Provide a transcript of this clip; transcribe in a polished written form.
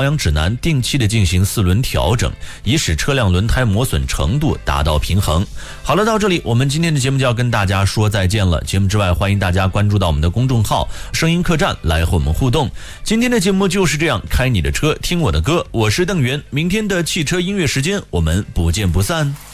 保养指南定期的进行4轮调整，以使车辆轮胎磨损程度达到平衡。好了，到这里我们今天的节目就要跟大家说再见了。节目之外，欢迎大家关注到我们的公众号声音客栈来和我们互动。今天的节目就是这样，开你的车听我的歌，我是邓源，明天的汽车音乐时间我们不见不散。